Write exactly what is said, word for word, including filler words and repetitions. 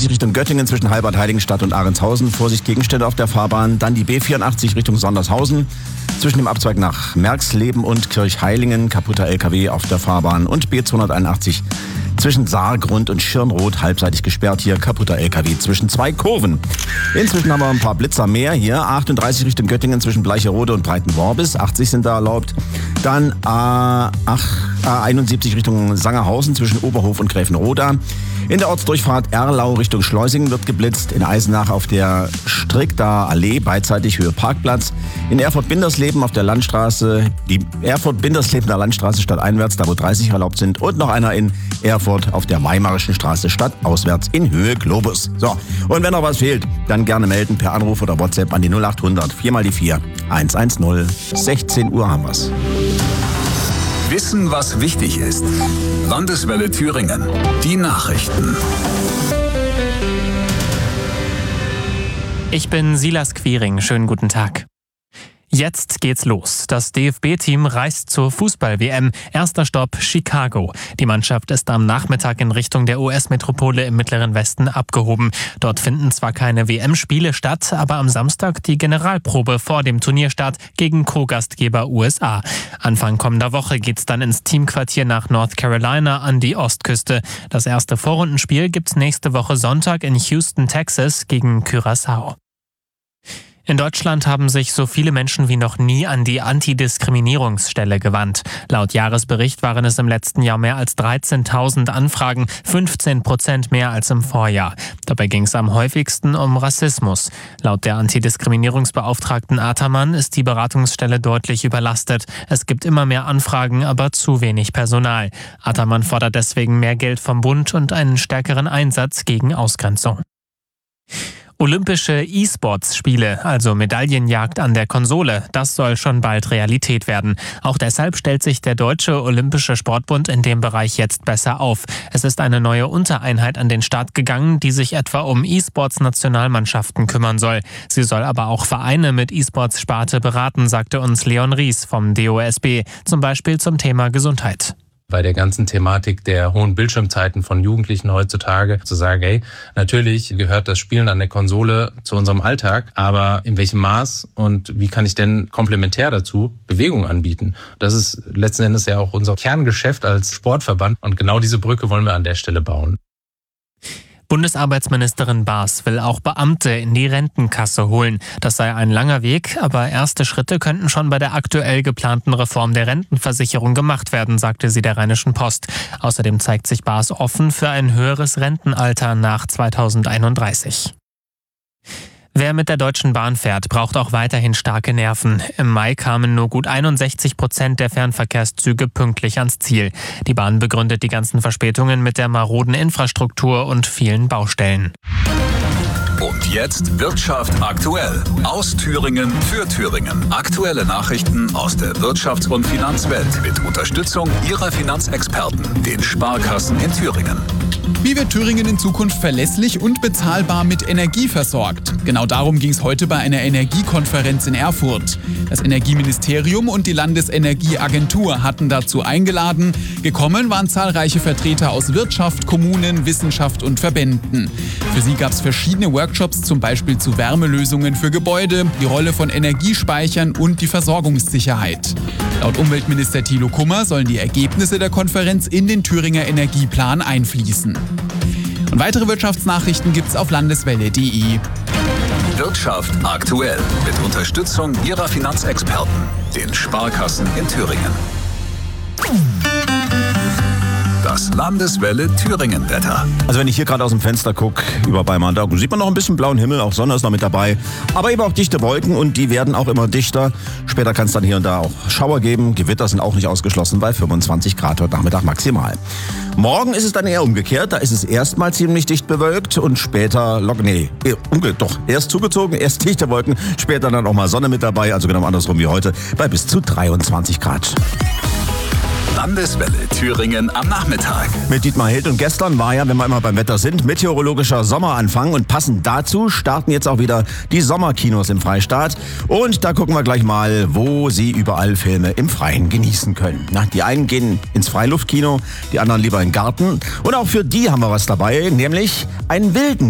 vierunddreißig Richtung Göttingen zwischen Halbert Heiligenstadt und Ahrentshausen. Vorsicht, Gegenstände auf der Fahrbahn. Dann die B vierundachtzig Richtung Sondershausen zwischen dem Abzweig nach Merxleben und Kirchheilingen. Kaputter L K W auf der Fahrbahn. Und B zweihunderteinundachtzig zwischen Saargrund und Schirnroth, halbseitig gesperrt hier, kaputter L K W zwischen zwei Kurven. Inzwischen haben wir ein paar Blitzer mehr hier. achtunddreißig Richtung Göttingen zwischen Bleicherode und Breitenworbis, achtzig sind da erlaubt. Dann A einundsiebzig Richtung Sangerhausen zwischen Oberhof und Gräfenroda. In der Ortsdurchfahrt Erlau Richtung Schleusingen wird geblitzt. In Eisenach auf der Strickter Allee, beidseitig Höhe Parkplatz. In Erfurt-Bindersleben auf der Landstraße, die Erfurt-Binderslebener Landstraße stadteinwärts, da wo dreißig erlaubt sind. Und noch einer in Erfurt auf der Weimarischen Straße stadtauswärts in Höhe Globus. So, und wenn noch was fehlt, dann gerne melden per Anruf oder WhatsApp an die null achthundert vier mal die vier eins eins null. sechzehn Uhr haben wir's. Wissen, was wichtig ist. Landeswelle Thüringen. Die Nachrichten. Ich bin Silas Quiring. Schönen guten Tag. Jetzt geht's los. Das D F B-Team reist zur Fußball-W M. Erster Stopp Chicago. Die Mannschaft ist am Nachmittag in Richtung der U S-Metropole im Mittleren Westen abgehoben. Dort finden zwar keine W M-Spiele statt, aber am Samstag die Generalprobe vor dem Turnierstart gegen Co-Gastgeber U S A. Anfang kommender Woche geht's dann ins Teamquartier nach North Carolina an die Ostküste. Das erste Vorrundenspiel gibt's nächste Woche Sonntag in Houston, Texas gegen Curaçao. In Deutschland haben sich so viele Menschen wie noch nie an die Antidiskriminierungsstelle gewandt. Laut Jahresbericht waren es im letzten Jahr mehr als dreizehntausend Anfragen, fünfzehn Prozent mehr als im Vorjahr. Dabei ging es am häufigsten um Rassismus. Laut der Antidiskriminierungsbeauftragten Ataman ist die Beratungsstelle deutlich überlastet. Es gibt immer mehr Anfragen, aber zu wenig Personal. Ataman fordert deswegen mehr Geld vom Bund und einen stärkeren Einsatz gegen Ausgrenzung. Olympische E-Sports-Spiele, also Medaillenjagd an der Konsole, das soll schon bald Realität werden. Auch deshalb stellt sich der Deutsche Olympische Sportbund in dem Bereich jetzt besser auf. Es ist eine neue Untereinheit an den Start gegangen, die sich etwa um E-Sports-Nationalmannschaften kümmern soll. Sie soll aber auch Vereine mit E-Sports-Sparte beraten, sagte uns Leon Ries vom D O S B, zum Beispiel zum Thema Gesundheit. Bei der ganzen Thematik der hohen Bildschirmzeiten von Jugendlichen heutzutage zu sagen, hey, natürlich gehört das Spielen an der Konsole zu unserem Alltag, aber in welchem Maß und wie kann ich denn komplementär dazu Bewegung anbieten? Das ist letzten Endes ja auch unser Kerngeschäft als Sportverband und genau diese Brücke wollen wir an der Stelle bauen. Bundesarbeitsministerin Baas will auch Beamte in die Rentenkasse holen. Das sei ein langer Weg, aber erste Schritte könnten schon bei der aktuell geplanten Reform der Rentenversicherung gemacht werden, sagte sie der Rheinischen Post. Außerdem zeigt sich Baas offen für ein höheres Rentenalter nach zweitausendeinunddreißig. Wer mit der Deutschen Bahn fährt, braucht auch weiterhin starke Nerven. Im Mai kamen nur gut einundsechzig Prozent der Fernverkehrszüge pünktlich ans Ziel. Die Bahn begründet die ganzen Verspätungen mit der maroden Infrastruktur und vielen Baustellen. Und jetzt Wirtschaft aktuell. Aus Thüringen für Thüringen. Aktuelle Nachrichten aus der Wirtschafts- und Finanzwelt mit Unterstützung Ihrer Finanzexperten, den Sparkassen in Thüringen. Wie wird Thüringen in Zukunft verlässlich und bezahlbar mit Energie versorgt? Genau darum ging es heute bei einer Energiekonferenz in Erfurt. Das Energieministerium und die Landesenergieagentur hatten dazu eingeladen. Gekommen waren zahlreiche Vertreter aus Wirtschaft, Kommunen, Wissenschaft und Verbänden. Für sie gab es verschiedene Workshops, zum Beispiel zu Wärmelösungen für Gebäude, die Rolle von Energiespeichern und die Versorgungssicherheit. Laut Umweltminister Thilo Kummer sollen die Ergebnisse der Konferenz in den Thüringer Energieplan einfließen. Und weitere Wirtschaftsnachrichten gibt's auf landeswelle punkt de. Wirtschaft aktuell mit Unterstützung Ihrer Finanzexperten, den Sparkassen in Thüringen. Das Landeswelle Thüringen-Wetter. Also wenn ich hier gerade aus dem Fenster gucke, über Weimar, da sieht man noch ein bisschen blauen Himmel, auch Sonne ist noch mit dabei. Aber eben auch dichte Wolken und die werden auch immer dichter. Später kann es dann hier und da auch Schauer geben. Gewitter sind auch nicht ausgeschlossen bei fünfundzwanzig Grad heute Nachmittag maximal. Morgen ist es dann eher umgekehrt. Da ist es erstmal ziemlich dicht bewölkt und später, lock, nee, umge- doch, erst zugezogen, erst dichte Wolken, später dann auch mal Sonne mit dabei, also genau andersrum wie heute, bei bis zu dreiundzwanzig Grad. Landeswelle Thüringen am Nachmittag. Mit Dietmar Hild und gestern war ja, wenn wir immer beim Wetter sind, meteorologischer Sommeranfang und passend dazu starten jetzt auch wieder die Sommerkinos im Freistaat und da gucken wir gleich mal, wo Sie überall Filme im Freien genießen können. Na, die einen gehen ins Freiluftkino, die anderen lieber in den Garten und auch für die haben wir was dabei, nämlich einen wilden